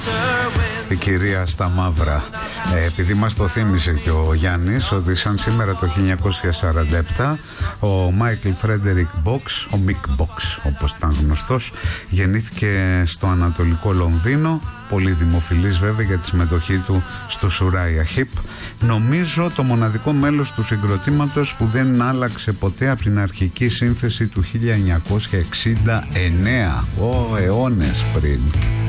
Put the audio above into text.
Η κυρία στα μαύρα. Επειδή μας το θύμισε και ο Γιάννης ότι σαν σήμερα το 1947 ο Μάικλ Φρέντερικ Μποξ, ο Μικ Μποξ όπως ήταν γνωστός, γεννήθηκε στο Ανατολικό Λονδίνο. Πολύ δημοφιλής βέβαια για τη συμμετοχή του στο Uriah Heep. Νομίζω το μοναδικό μέλος του συγκροτήματος που δεν άλλαξε ποτέ από την αρχική σύνθεση του 1969. Αιώνες πριν.